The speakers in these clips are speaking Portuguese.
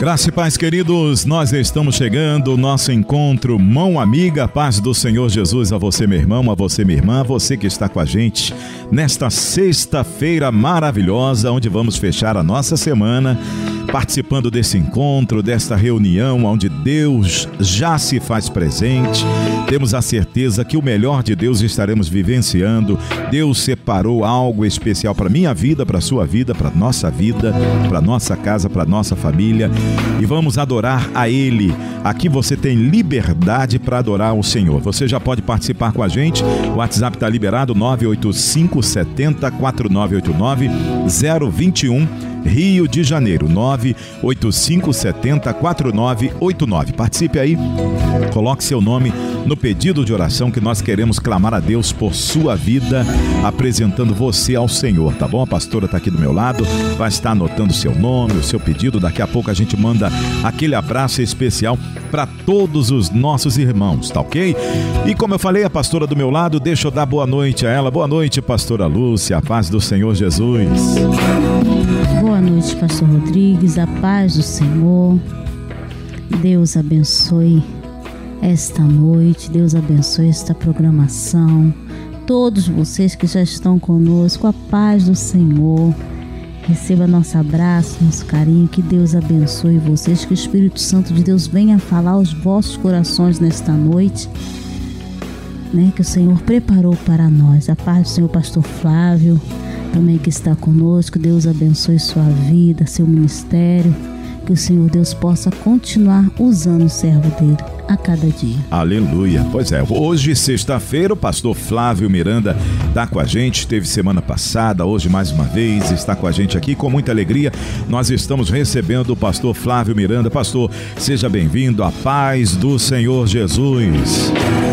Graça e paz, queridos, nós estamos chegando, nosso encontro Mão Amiga, paz do Senhor Jesus a você, meu irmão, a você, minha irmã, a você que está com a gente nesta sexta-feira maravilhosa, onde vamos fechar a nossa semana, participando desse encontro, desta reunião, onde Deus já se faz presente. Temos a certeza que o melhor de Deus estaremos vivenciando. Deus separou algo especial para minha vida, para a sua vida, para a nossa vida, para a nossa casa, para a nossa família. E vamos adorar a Ele. Aqui você tem liberdade para adorar o Senhor. Você já pode participar com a gente. O WhatsApp está liberado, 985 70 4989 021 Rio de Janeiro, 985 70 4989. Participe aí, coloque seu nome no pedido de oração que nós queremos clamar a Deus por sua vida, apresentando você ao Senhor, tá bom? A pastora está aqui do meu lado, vai estar anotando o seu nome, o seu pedido. Daqui a pouco a gente manda aquele abraço especial para todos os nossos irmãos, tá ok? E como eu falei, a pastora do meu lado, deixa eu dar boa noite a ela. Boa noite, pastora Lúcia, a paz do Senhor Jesus. Boa noite, pastor Rodrigues, a paz do Senhor. Deus abençoe esta noite, Deus abençoe esta programação. Todos vocês que já estão conosco, a paz do Senhor. Receba nosso abraço, nosso carinho, que Deus abençoe vocês, que o Espírito Santo de Deus venha falar aos vossos corações nesta noite, né, que o Senhor preparou para nós. A paz do Senhor, pastor Flávio, também que está conosco. Deus abençoe sua vida, seu ministério, que o Senhor Deus possa continuar usando o servo dele a cada dia. Aleluia. Pois é, hoje, sexta-feira, o pastor Flávio Miranda está com a gente, esteve semana passada, hoje mais uma vez está com a gente aqui, com muita alegria. Nós estamos recebendo o pastor Flávio Miranda. Pastor, seja bem-vindo, à paz do Senhor Jesus.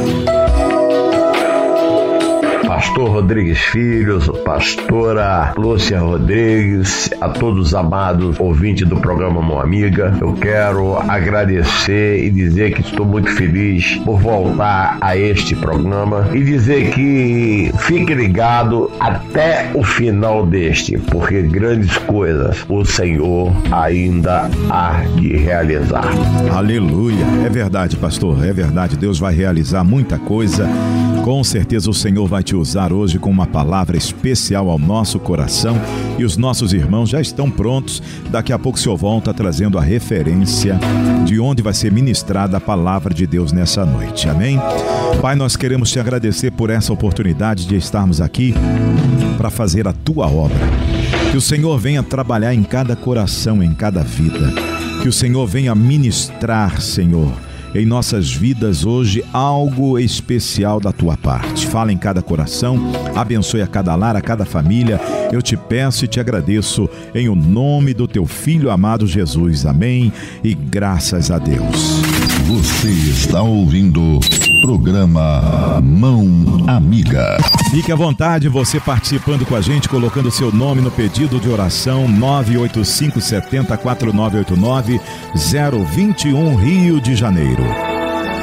Pastor Rodrigues Filhos, pastora Lúcia Rodrigues, a todos os amados ouvintes do programa Mão Amiga, eu quero agradecer e dizer que estou muito feliz por voltar a este programa e dizer que fique ligado até o final deste, porque grandes coisas o Senhor ainda há de realizar. Aleluia, é verdade, pastor, é verdade, Deus vai realizar muita coisa. Com certeza o Senhor vai te usar hoje com uma palavra especial ao nosso coração, e os nossos irmãos já estão prontos. Daqui a pouco o Senhor volta trazendo a referência de onde vai ser ministrada a palavra de Deus nessa noite. Amém? Pai, nós queremos te agradecer por essa oportunidade de estarmos aqui para fazer a tua obra. Que o Senhor venha trabalhar em cada coração, em cada vida. Que o Senhor venha ministrar, Senhor, em nossas vidas hoje, algo especial da tua parte. Fala em cada coração, abençoe a cada lar, a cada família. Eu te peço e te agradeço em o nome do teu Filho amado Jesus. Amém e graças a Deus. Você está ouvindo programa Mão Amiga. Fique à vontade, você participando com a gente, colocando seu nome no pedido de oração, 985 70 4989 021 Rio de Janeiro.